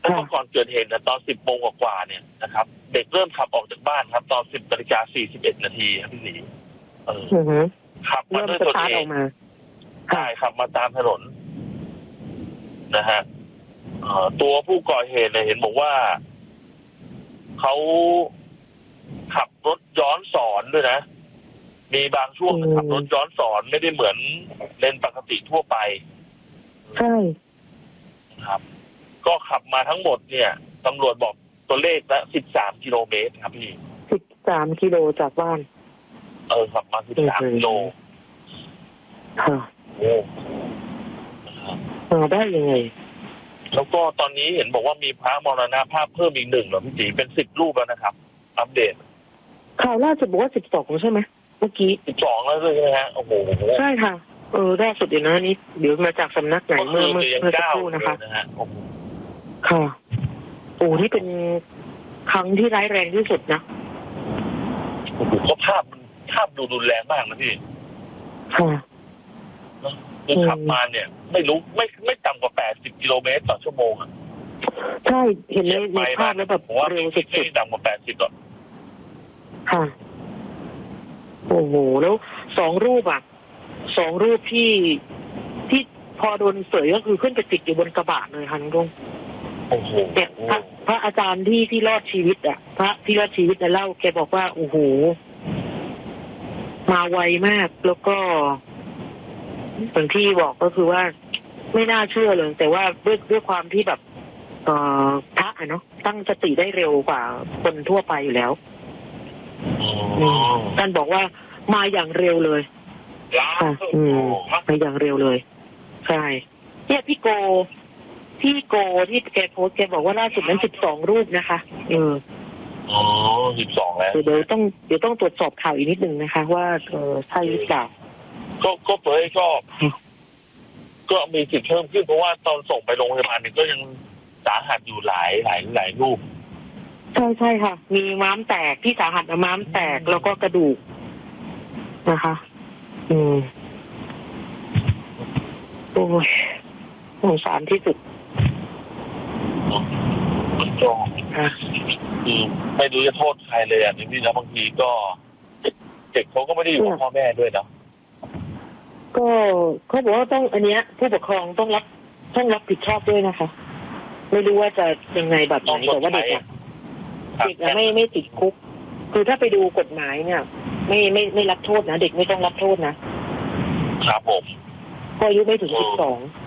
แล้วก็ก่อนเกิดเหตุตอน10 โมงกว่าเนี่ยนะครับเด็กเริ่มขับออกจากบ้านครับตอน10:41 นาทีครับพี่หลีขับมาด้วยตนเองใช่ขับมาตามถนนนะฮะตัวผู้ก่อเหตุเนี่ยเห็นบอกว่าเขาขับรถย้อนสอนด้วยนะมีบางช่วงขับรถย้อนสอนไม่ได้เหมือนเลนปกติทั่วไปใช่ครับก็ขับมาทั้งหมดเนี่ยตำรวจบอกตัวเลขละ13 กิโลเมตรครับพี่ 13 กิโลจากบ้านขับมา13 กิโลค่ะได้ยังไงแล้วก็ตอนนี้เห็นบอกว่ามีพระมรณภาพเพิ่มอีก1เหรอพี่จีเป็น10 รูปแล้วนะครับอัปเดตข่าวล่าสุดบอกว่า12ใช่ไหมเมื่อกี้ 12แล้วเลยใช่ไหมฮะโอ้โหใช่ค่ะล่าสุดเดี๋ยวนะนี่เดี๋ยวมาจากสำนักไหนเมื่อสักครู่นะคะค่ะนี่เป็นครั้งที่ร้ายแรงที่สุดนะโอ้โหก็ภาพดูรุนแรงมากนะพี่ค่ะคือขับมาเนี่ยไม่รู้ไม่ต่ำกว่า80 กิโลเมตรต่อชั่วโมงอ่ะใช่เห็นในภาพแล้วแบบเร็วสุดๆไม่ต่ำกว่า80หรอกค่ะโอ้โหแล้ว2 รูป2 รูปที่พอโดนเสยก็คือขึ้นไปติดอยู่บนกระบะเลยค่ะลุงโอ้โหเนี่ยพระอาจารย์ที่รอดชีวิตพระที่รอดชีวิตเล่าแกบอกว่าโอ้โหมาไวมากแล้วก็อย่างที่บอกก็คือว่าไม่น่าเชื่อเลยแต่ว่าด้วยความที่แบบพระเนาะตั้งสติได้เร็วกว่าคนทั่วไปอยู่แล้วท่านบอกว่ามาอย่างเร็วเลยค่ะมาอย่างเร็วเลยใช่เนี่ยพี่โกที่แกโพสแกบอกว่าล่าสุดนั้น12 รูปนะคะ 12แล้วเดี๋ยวต้องตรวจสอบข่าวอีกนิดนึงนะคะว่าใช่หรือเปล่าก็เผยก็มีสิทธิ์เพิ่มขึ้นเพราะว่าตอนส่งไปโรงพยาบาลก็ยังสาหัสอยู่หลายรูปใช่ค่ะมีม้ามแตกที่สาหัสม้ามแตกแล้วก็กระดูกนะคะโอ้ยสงสารที่สุดคือไม่รู้จะโทษใครเลยนี่แล้วบางทีก็เด็กเขาก็ไม่ได้อยู่กับพ่อแม่ด้วยเนาะก็เขาบอกว่าต้องอันเนี้ยผู้ปกครองต้องรับผิดชอบด้วยนะคะไม่รู้ว่าจะยังไงแบบไหนแต่ว่าเด็กไม่ติดคุกคือถ้าไปดูกฎหมายเนี่ยไม่รับโทษนะเด็กไม่ต้องรับโทษนะครับผมพออายุไม่ถึง12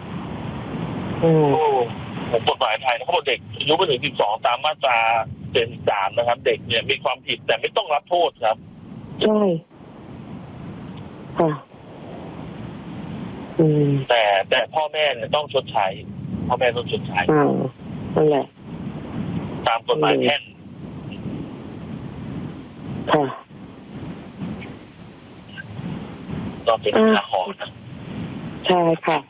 กฎหมายไทยเขาบอกเด็กอายุไม่ถึง12ตามมาตรา73นะครับเด็กเนี่ยมีความผิดแต่ไม่ต้องรับโทษครับใช่ค่ะแต่พ่อแม่เนี่ยต้องชดใช้พ่อแม่ต้องชดใช้นั่นแหละตามกฎหมายแพ่งค่ะก็เป็นข้อหานะใช่ค่ะ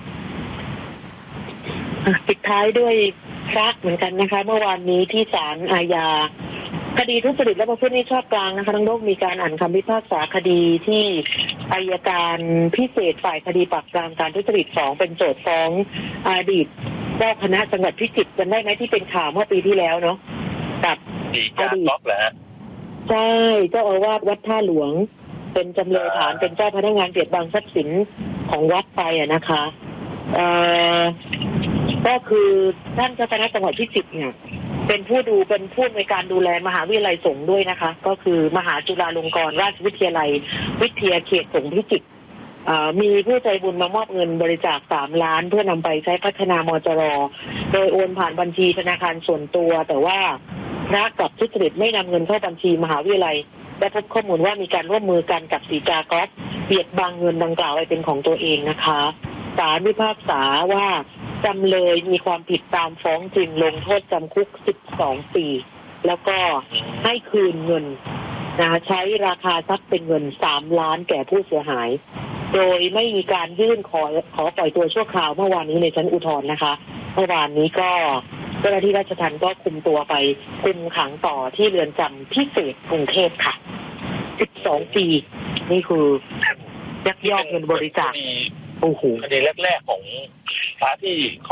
ปิดท้ายด้วยพระเหมือนกันนะคะเมื่อวานนี้ที่ศาลอาญาคดีทุจริตและประพฤติมิชอบกลางนะคะทั้งโลกมีการอ่านคำพิพากษาคดีที่อัยการพิเศษฝ่ายคดีปราบปรามการทุจริต2เป็นโจทก์ฟ้องอดีตเจ้าคณะจังหวัดพิจิตรกันได้ไหมที่เป็นข่าวเมื่อปีที่แล้วเนาะกับอดีตใช่เจ้าอาวาสวัดท่าหลวงเป็นจำเลยฐานเป็นเจ้าพนักงานเบียดบังทรัพย์สินของวัดไปนะคะก็คือท่านเจ้าคณะจังหวัดพิจิตรเนี่ยเป็นผู้ในการดูแลมหาวิทยาลัยสงฆ์ด้วยนะคะก็คือมหาจุฬาลงกรณราชวิทยาลัยวิทยาเขตสงฆ์พิจิตรมีผู้ใจบุญมามอบเงินบริจาค3 ล้านเพื่อนำไปใช้พัฒนามจร.โดยโอนผ่านบัญชีธนาคารส่วนตัวแต่ว่าพระกับทุจริตไม่นำเงินเข้าบัญชีมหาวิทยาลัยและพบข้อมูลว่ามีการร่วมมือกันกับศรีกาก๊อฟเบียดบังเงินดังกล่าวไปเป็นของตัวเองนะคะศาลพิพากษาว่าจำเลยมีความผิดตามฟ้องจริงลงโทษจำคุก12 ปีแล้วก็ให้คืนเงินใช้ราคาทรัพย์เป็นเงิน3 ล้านแก่ผู้เสียหายโดยไม่มีการยื่นขอปล่อยตัวชั่วคราวเมื่อวานนี้ในชั้นอุทธรณ์นะคะเมื่อวานนี้ก็เจ้าหน้าที่ราชทัณฑ์ก็คุมตัวไปคุมขังต่อที่เรือนจำพิเศษกรุงเทพค่ะ12 ปีนี่คือยักยอกเงินบริจาคโอ้โหคดีแรกๆของพระที่